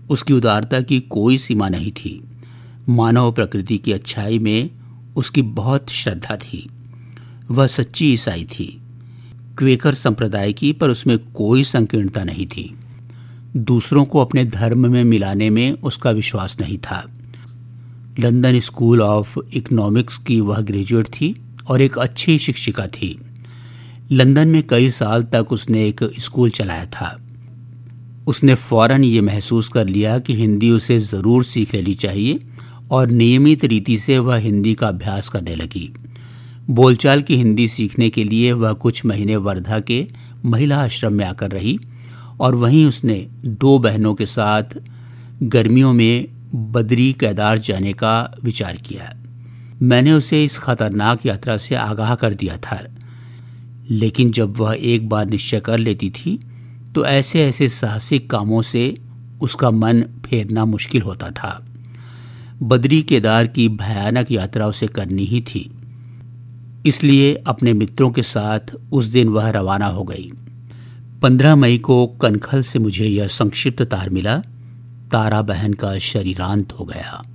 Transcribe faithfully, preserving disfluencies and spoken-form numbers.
उसकी उदारता की कोई सीमा नहीं थी। मानव प्रकृति की अच्छाई में उसकी बहुत श्रद्धा थी। वह सच्ची ईसाई थी, क्वेकर संप्रदाय की, पर उसमें कोई संकीर्णता नहीं थी। दूसरों को अपने धर्म में मिलाने में उसका विश्वास नहीं था। लंदन स्कूल ऑफ इकोनॉमिक्स की वह ग्रेजुएट थी और एक अच्छी शिक्षिका थी। लंदन में कई साल तक उसने एक स्कूल चलाया था। उसने फौरन ये महसूस कर लिया कि हिंदी उसे ज़रूर सीख लेनी चाहिए और नियमित रीति से वह हिंदी का अभ्यास करने लगी। बोलचाल की हिंदी सीखने के लिए वह कुछ महीने वर्धा के महिला आश्रम में आकर रही और वहीं उसने दो बहनों के साथ गर्मियों में बद्री केदार जाने का विचार किया। मैंने उसे इस खतरनाक यात्रा से आगाह कर दिया था, लेकिन जब वह एक बार निश्चय कर लेती थी तो ऐसे ऐसे साहसिक कामों से उसका मन फेरना मुश्किल होता था। बद्री केदार की भयानक यात्रा उसे करनी ही थी, इसलिए अपने मित्रों के साथ उस दिन वह रवाना हो गई। पंद्रह मई को कनखल से मुझे यह संक्षिप्त तार मिला, तारा बहन का शरीरांत हो गया।